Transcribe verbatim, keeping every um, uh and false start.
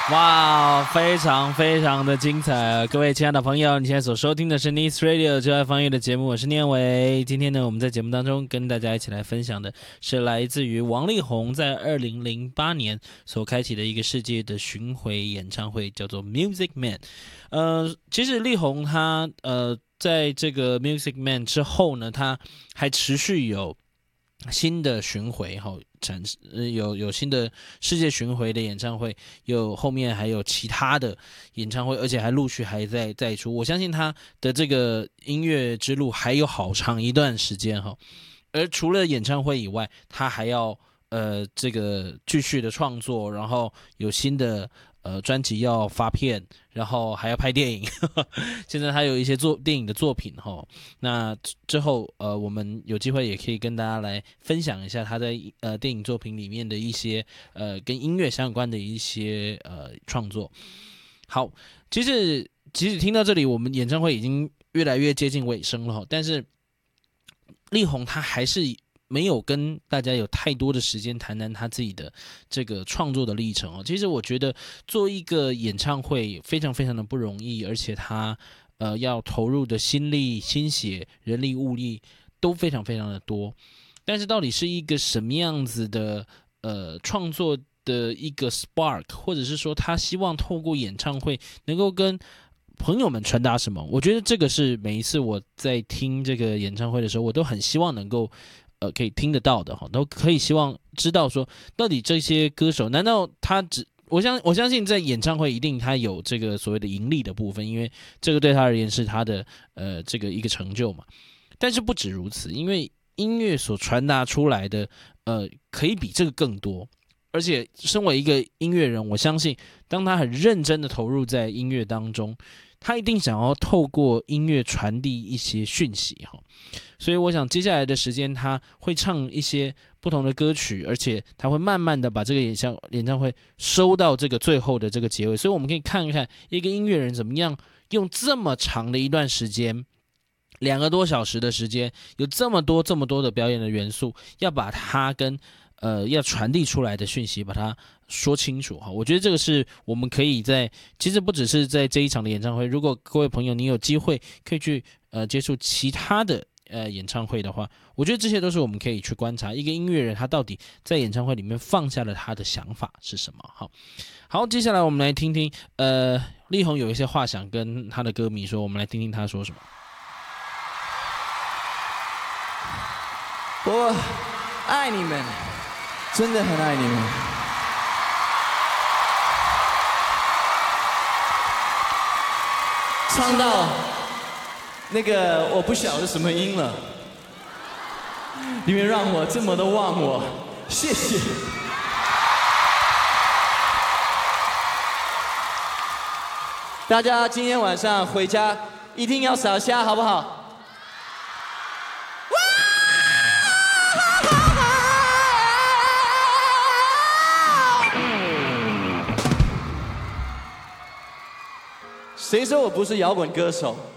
哇，非常非常的精彩！各位亲爱的朋友，你现在所收听的是 Nice Radio 最爱方言的节目，我是念伟。今天呢，我们在节目当中跟大家一起来分享的是来自于王力宏在二零零八年所开启的一个世界的巡回演唱会，叫做 Music Man。呃，其实力宏他呃在这个 Music Man 之后呢，他还持续有新的巡回哈，产有有新的世界巡回的演唱会，有后面还有其他的演唱会，而且还陆续还在再出。我相信他的这个音乐之路还有好长一段时间哈。而除了演唱会以外，他还要呃这个继续的创作，然后有新的呃专辑要发片，然后还要拍电影。现在还有一些做电影的作品哈。那之后呃我们有机会也可以跟大家来分享一下他在呃电影作品里面的一些呃跟音乐相关的一些呃创作。好，其实其实听到这里，我们演唱会已经越来越接近尾声了，但是力宏他还是没有跟大家有太多的时间谈谈他自己的这个创作的历程哦。其实我觉得做一个演唱会非常非常的不容易，而且他呃要投入的心力、心血、人力、物力都非常非常的多。但是到底是一个什么样子的呃创作的一个 spark， 或者是说他希望透过演唱会能够跟朋友们传达什么？我觉得这个是每一次我在听这个演唱会的时候，我都很希望能够，呃，可以听得到的哈，都可以希望知道说，到底这些歌手，难道他只我相我相信在演唱会一定他有这个所谓的盈利的部分，因为这个对他而言是他的呃这个一个成就嘛。但是不止如此，因为音乐所传达出来的，呃，可以比这个更多。而且，身为一个音乐人，我相信，当他很认真的投入在音乐当中，他一定想要透过音乐传递一些讯息哈。所以，我想接下来的时间，他会唱一些不同的歌曲，而且他会慢慢的把这个演唱演唱会收到这个最后的这个结尾。所以，我们可以看一看一个音乐人怎么样用这么长的一段时间。两个多小时的时间，有这么多这么多的表演的元素，要把它跟呃要传递出来的讯息把它说清楚哈。我觉得这个是我们可以在，其实不只是在这一场的演唱会，如果各位朋友你有机会可以去呃接触其他的呃演唱会的话，我觉得这些都是我们可以去观察一个音乐人他到底在演唱会里面放下了他的想法是什么。好，好，接下来我们来听听呃力宏有一些话想跟他的歌迷说，我们来听听他说什么。 我爱你们，真的很爱你们。唱到那个我不晓得什么音了，你们让我这么的忘我，谢谢。大家今天晚上回家一定要扫虾，好不好？谁说我不是摇滚歌手？